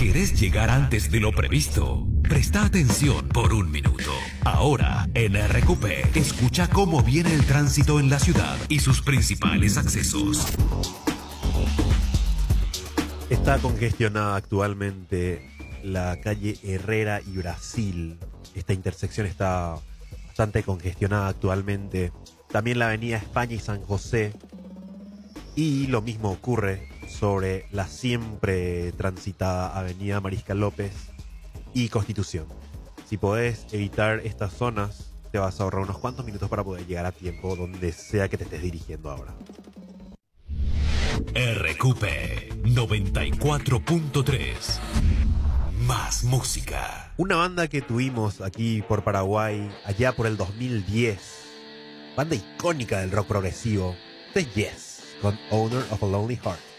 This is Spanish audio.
¿Querés llegar antes de lo previsto? Presta atención por un minuto. Ahora, en RQP, escucha cómo viene el tránsito en la ciudad y sus principales accesos. Está congestionada actualmente la calle Herrera y Brasil. Esta intersección está bastante congestionada actualmente. También la avenida España y San José. Y lo mismo ocurre sobre la siempre transitada avenida Mariscal López y Constitución. Si podés evitar estas zonas, te vas a ahorrar unos cuantos minutos para poder llegar a tiempo donde sea que te estés dirigiendo ahora. RQP 94.3. Más música. Una banda que tuvimos aquí por Paraguay allá por el 2010. Banda icónica del rock progresivo. The Yes, con Owner of a Lonely Heart.